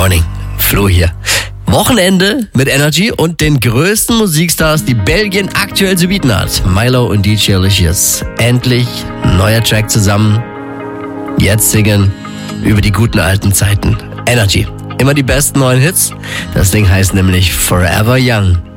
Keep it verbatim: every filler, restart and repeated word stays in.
morning. Flo hier. Wochenende mit Energy und den größten Musikstars, die Belgien aktuell zu bieten hat. Milo und D J Alicious. Endlich neuer Track zusammen. Jetzt singen über die guten alten Zeiten. Energy. Immer die besten neuen Hits. Das Ding heißt nämlich Forever Young.